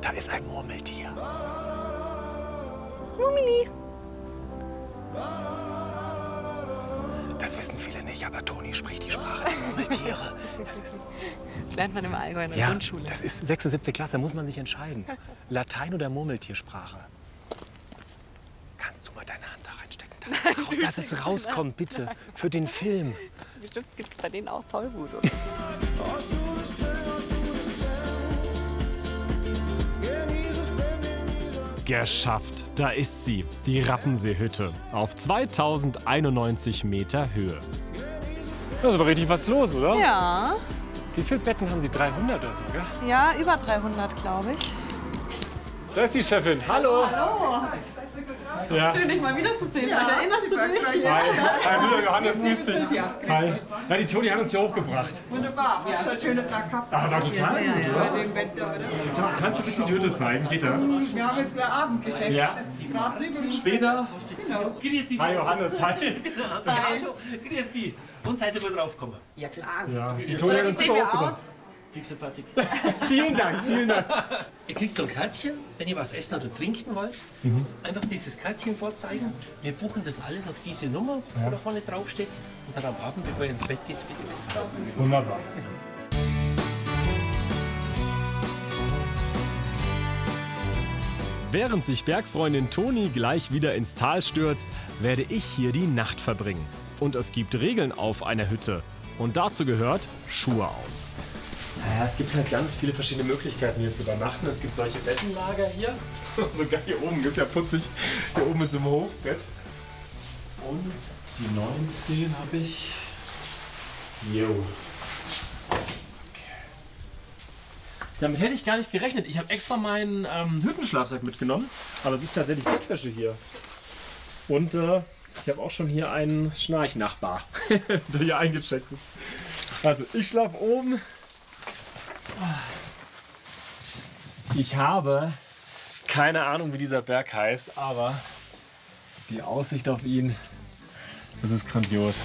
Da ist ein Murmeltier. Mumini. Das wissen viele nicht, aber Toni spricht die Sprache der Murmeltiere. Das lernt man im Allgäu in der Grundschule. Das ist 6., 7. Klasse, da muss man sich entscheiden. Latein oder Murmeltiersprache? Kannst du mal deine Hand da reinstecken, dass es rauskommt, bitte, für den Film. Bestimmt gibt es bei denen auch Tollwut. Oder? Geschafft, da ist sie, die Rappenseehütte, auf 2091 Meter Höhe. Da ist aber richtig was los, oder? Ja. Wie viele Betten haben Sie? 300 oder so, gell? Ja, über 300, glaube ich. Da ist die Chefin. Hallo. Hallo. Ja. Schön, dich mal wiederzusehen. Ja. Erinnerst du dich? Hi. Hi, Johannes, grüß dich. Hi. Ja, die Toni hat uns hier hochgebracht. Wunderbar. Wir haben so einen schönen Tag gehabt. Ah, war total gut, oder? Bei dem Wetter, oder? Sag mal, kannst du ein bisschen die Hütte zeigen? Geht das? Wir haben jetzt ein Abendgeschäft. Ja. Das ist gerade drüben. Später? Genau. Grüß dich. Hi, Johannes. Hi. Hallo. Grüß dich. Und seid ihr gut draufgekommen? Ja, klar. Ja, die Toni hat uns Wie sehen wir hochgebracht. aus? Fix und fertig. Vielen Dank, vielen Dank. Ihr kriegt so ein Kärtchen, wenn ihr was essen oder trinken wollt. Einfach dieses Kärtchen vorzeigen. Wir buchen das alles auf diese Nummer, wo da vorne draufsteht. Und dann am Abend, bevor ihr ins Bett geht, bitte bezahlen. Wunderbar. Während sich Bergfreundin Toni gleich wieder ins Tal stürzt, werde ich hier die Nacht verbringen. Und es gibt Regeln auf einer Hütte. Und dazu gehört Schuhe aus. Naja, es gibt halt ganz viele verschiedene Möglichkeiten hier zu übernachten. Es gibt solche Bettenlager hier. Sogar hier oben, ist ja putzig. Hier oben mit so einem Hochbett. Und die 19 habe ich. Jo. Damit hätte ich gar nicht gerechnet. Ich habe extra meinen Hüttenschlafsack mitgenommen. Aber es ist tatsächlich Bettwäsche hier. Und ich habe auch schon hier einen Schnarchnachbar, der hier eingecheckt ist. Also, ich schlafe oben. Ich habe keine Ahnung, wie dieser Berg heißt, aber die Aussicht auf ihn, das ist grandios.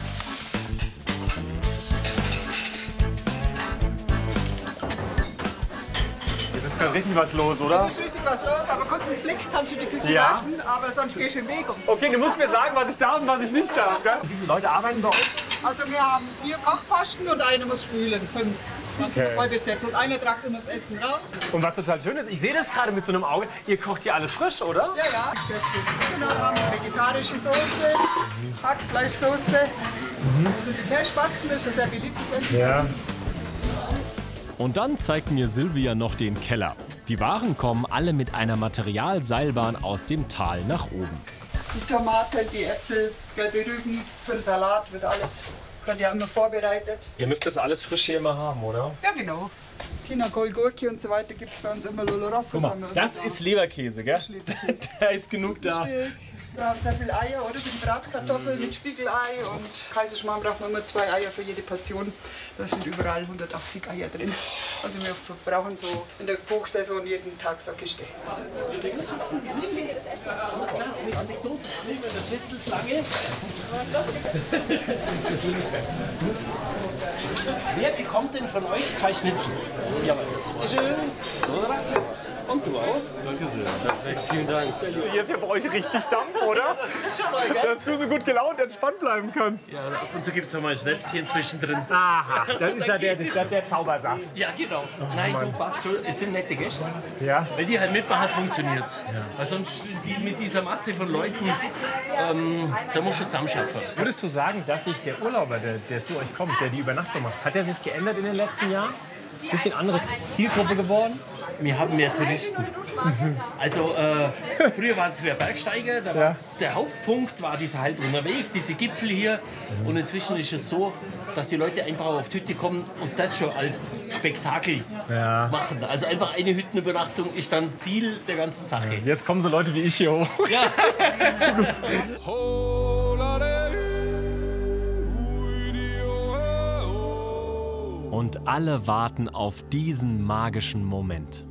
Da ist richtig was los, oder? Es ist richtig was los, aber kurz einen Blick kannst du die Küche Ja. werfen, aber sonst gehst du in Bewegung. Okay, du musst mir sagen, was ich darf und was ich nicht darf. Gell? Wie viele Leute arbeiten bei euch? Also wir haben 4 Kochposten und einer muss spülen, 5. Ganz Okay. voll besetzt. Und einer tragt immer das Essen raus. Und was total schön ist, ich sehe das gerade mit so einem Auge, ihr kocht hier alles frisch, oder? Ja, ja. Genau, wir haben vegetarische Soße, Hackfleischsoße. Also die Kässpatzen, das ist ein sehr beliebtes Essen. Ja. Und dann zeigt mir Silvia noch den Keller. Die Waren kommen alle mit einer Materialseilbahn aus dem Tal nach oben. Die Tomaten, die Äpfel, gelbe Rüben, für den Salat wird alles ja immer vorbereitet. Ihr müsst das alles frisch hier immer haben, oder? Ja, genau. Chinakohl, Gurke und so weiter gibt es bei uns immer Lolorosso. Guck mal, das ist Leberkäse, gell? Das ist Leberkäse. Da ist genug da. Wir haben sehr viele Eier, oder? Die Bratkartoffeln mit Spiegelei und Kaiserschmarrn braucht man immer 2 Eier für jede Portion. Da sind überall 180 Eier drin. Also wir brauchen so in der Hochsaison jeden Tag so Kiste. Wer bekommt denn von euch 2 Schnitzel? Jawohl. Bitteschön. So, und du auch? Danke sehr. Perfekt, vielen Dank. Hier ist ja bei euch richtig Dampf, oder? Dass du so gut gelaunt entspannt bleiben kannst. Ja, ab und zu gibt es noch mal ein Schnäpschen zwischendrin. Aha, das ist ja der Zaubersaft. Ja, genau. Nein, du passt schon. Es sind nette Gäste. Ja. Wenn die halt mitmachen, funktioniert es. Weil sonst mit dieser Masse von Leuten, da musst du zusammenschaffen. Würdest du sagen, dass sich der Urlauber, der zu euch kommt, der die Übernachtung macht, hat er sich geändert in den letzten Jahren? Bisschen andere Zielgruppe geworden? Wir haben mehr Touristen. Also früher war es für Bergsteiger, da war der Hauptpunkt war dieser halbrunder Weg, diese Gipfel hier. Und inzwischen ist es so, dass die Leute einfach auf die Hütte kommen und das schon als Spektakel machen. Also einfach eine Hüttenübernachtung ist dann Ziel der ganzen Sache. Jetzt kommen so Leute wie ich hier hoch. Ja. Und alle warten auf diesen magischen Moment.